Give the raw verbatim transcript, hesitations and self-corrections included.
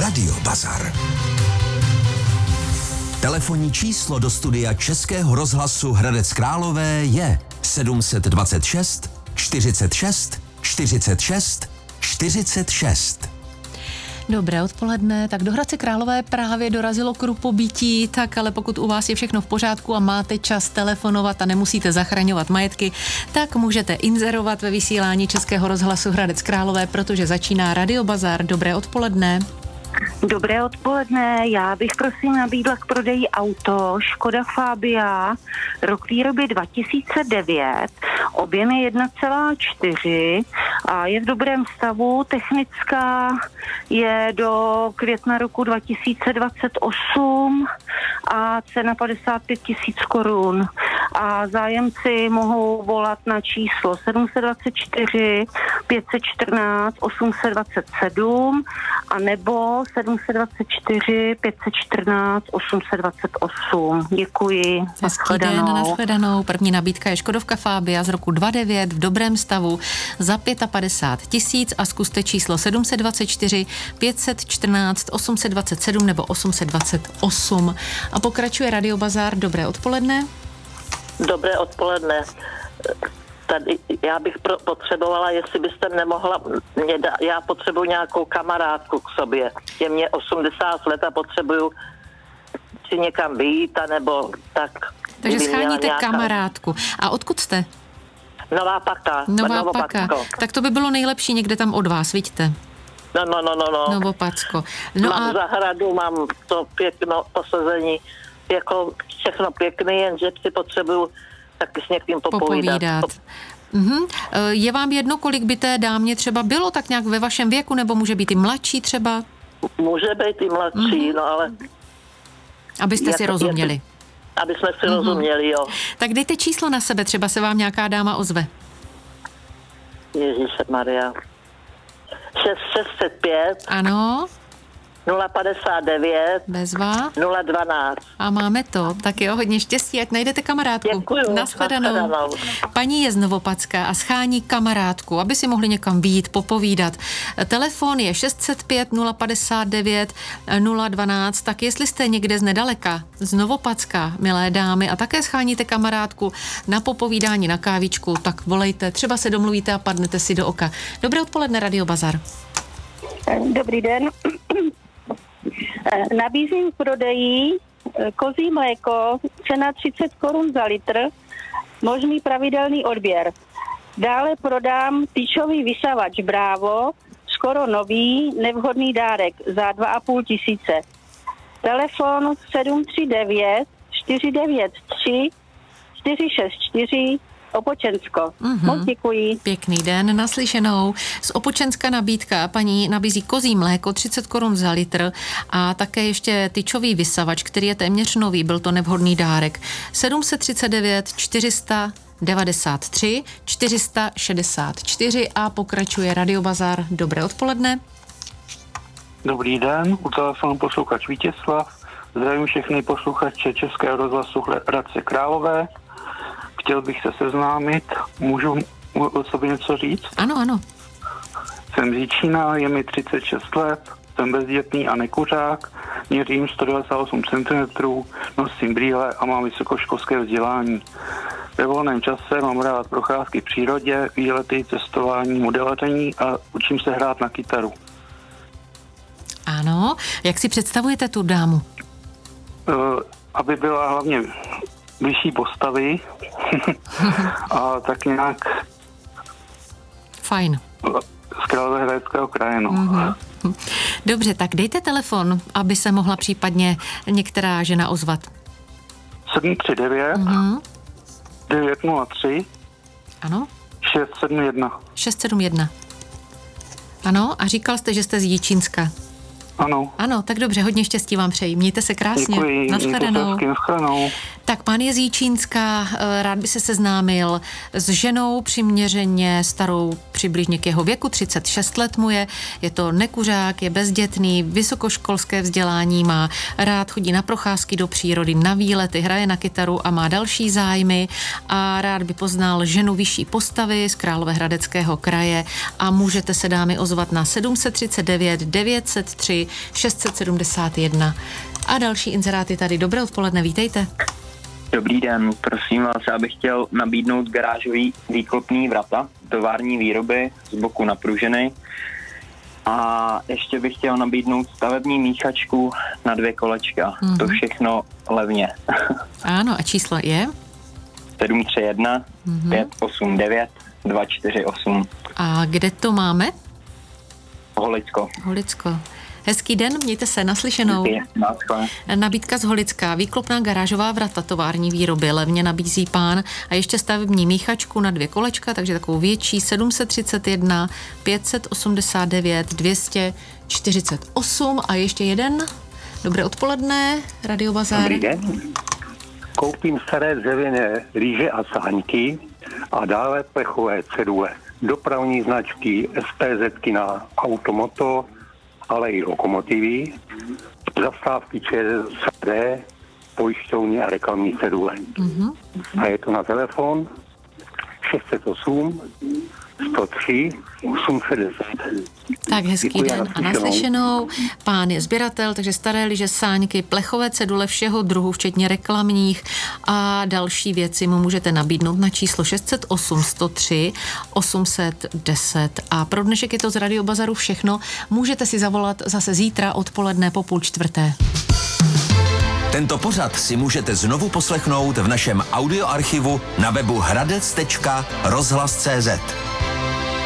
Radio Bazar. Telefonní číslo do studia Českého rozhlasu Hradec Králové je sedm set dvacet šest čtyřicet šest čtyřicet šest čtyřicet šest. Dobré odpoledne, tak do Hradce Králové právě dorazilo krupobytí, tak ale pokud u vás je všechno v pořádku a máte čas telefonovat a nemusíte zachraňovat majetky, tak můžete inzerovat ve vysílání Českého rozhlasu Hradec Králové, protože začíná Radio Bazar. Dobré odpoledne. Dobré odpoledne, já bych prosím nabídla k prodeji auto Škoda Fabia, rok výroby dva tisíce devět, objem je jedna celá čtyři a je v dobrém stavu, technická je do května roku dva tisíce dvacet osm a cena padesát pět tisíc korun. A zájemci mohou volat na číslo sedm set dvacet čtyři pět set čtrnáct osm set dvacet sedm a nebo sedm set dvacet čtyři pět set čtrnáct osm set dvacet osm. Děkuji. Hezký den, nashledanou. První nabídka je Škodovka Fabia z roku dva tisíce devět v dobrém stavu za padesát pět tisíc a zkuste číslo sedm set dvacet čtyři pět set čtrnáct osm set dvacet sedm nebo osm set dvacet osm. A pokračuje Radio Bazar. Dobré odpoledne. Dobré odpoledne. Tady já bych pro, potřebovala, jestli byste nemohla, mě da, já potřebuji nějakou kamarádku k sobě. Je mě osmdesát let a potřebuju si někam vyjít, nebo tak. Takže scháníte nějaká kamarádku. A odkud jste? Nová Paka. Nová Paka. Tak to by bylo nejlepší někde tam od vás, vidíte? No, no, no, no. no. Novopacko. No mám a... zahradu, mám to pěkno posazení, jako všechno pěkný, jenže si potřebuju taky s někým popovídat. popovídat. Mhm. Je vám jedno, kolik by té dámě třeba bylo, tak nějak ve vašem věku, nebo může být i mladší třeba? Může být i mladší, mhm. no ale... Abyste jak, si rozuměli. Jak, aby jsme si mhm. rozuměli, jo. Tak dejte číslo na sebe, třeba se vám nějaká dáma ozve. Ježíšemaria. šest set pět. Ano. nula padesát devět. Bezva. nula dvanáct. A máme to. Tak jo, hodně shtěstí, ať najdete kamarádku. Děkuju. Nashledanou. Nashledanou. Paní je z Novopacka a schání kamarádku, aby si mohli někam vyjít, popovídat. Telefon je šest set pět nula padesát devět nula dvanáct. Tak jestli jste někde z nedaleka, z Novopacka, milé dámy, a také scháníte kamarádku na popovídání, na kávičku, tak volejte, třeba se domluvíte a padnete si do oka. Dobré odpoledne, Radio Bazar. Dobrý den. Nabízím k prodeji kozí mléko, cena třicet korun za litr, možný pravidelný odběr. Dále prodám tyčový vysavač Bravo, skoro nový, nevhodný dárek za dva a půl tisíce. Telefon sedm tři devět čtyři devět tři čtyři šest čtyři Opočensko. Mm-hmm. Moc děkuji. Pěkný den, naslyšenou. Z Opočenska nabídka, paní nabízí kozí mléko třicet korun za litr a také ještě tyčový vysavač, který je téměř nový, byl to nevhodný dárek. sedm set třicet devět čtyři sta devadesát tři čtyři sta šedesát čtyři a pokračuje Radio Bazar. Dobré odpoledne. Dobrý den, u telefonu posluchač Vítězslav. Zdravím všechny posluchače Českého rozhlasu Hradce Králové. Chtěl bych se seznámit, můžu o sobě něco říct? Ano, ano. Jsem z Jičína, je mi třicet šest let, jsem bezdětný a nekuřák, měřím sto devadesát osm centimetrů, nosím brýle a mám vysokoškolské vzdělání. Ve volném čase mám rád procházky v přírodě, výlety, cestování, modelaření a učím se hrát na kytaru. Ano, jak si představujete tu dámu? Uh, aby byla hlavně vyšší postavy a tak nějak fajn. Z Královéhradeckého kraje, no. Mm-hmm. Dobře, tak dejte telefon, aby se mohla případně některá žena ozvat. sedm tři devět mm-hmm. devět nula tři Ano. šest sedm jedna šest sedm jedna Ano, a říkal jste, že jste z Jičínska. Ano. Ano, tak dobře, hodně štěstí vám přeji. Mějte se krásně. Děkuji. Nashledanou. Nashledanou. Tak pán je z Jíčínska, rád by se seznámil s ženou přiměřeně starou přibližně k jeho věku, třicet šest let mu je, je to nekuřák, je bezdětný, vysokoškolské vzdělání má, rád chodí na procházky do přírody, na výlety, hraje na kytaru a má další zájmy a rád by poznal ženu vyšší postavy z Královéhradeckého kraje a můžete se dámy ozvat na sedm set třicet devět devět set tři šest set sedmdesát jedna. A další inzeráty tady. Dobré odpoledne, vítejte. Dobrý den, prosím vás, já bych chtěl nabídnout garážový výklopný vrata, tovární výroby z boku na pružiny a ještě bych chtěl nabídnout stavební míchačku na dvě kolečka. Mm-hmm. To všechno levně. Ano, a číslo je? sedm tři jedna pět osm devět dva čtyři osm. A kde to máme? Holicko. Holicko. Hezký den, mějte se, naslyšenou. Nabídka z Holicka, výklopná garážová vrata tovární výroby, levně nabízí pán a ještě stavební míchačku na dvě kolečka, takže takovou větší, sedm set třicet jedna pět set osmdesát devět dvě stě čtyřicet osm a ještě jeden. Dobré odpoledne, Radio Bazar. Dobrý den. Koupím staré dřevěné rýže a sáňky a dále plechové cedule. Dopravní značky S P Z na automoto, ale i lokomotivy, zastávky ČSD, pojišťovny a reklamní cedule. Mm-hmm. A je to na telefon šest set osm sto tři osm set deset. Tak hezký Děkuji, den a naslyšenou. Pán je sběratel, takže staré lyže, sáňky, plechové cedule všeho druhu, včetně reklamních a další věci mu můžete nabídnout na číslo šest set osm sto tři osm set deset. A pro dnešek je to z Radio Bazaru všechno. Můžete si zavolat zase zítra odpoledne po půl čtvrté. Tento pořad si můžete znovu poslechnout v našem audioarchivu na webu hradec tečka rozhlas tečka cé zet.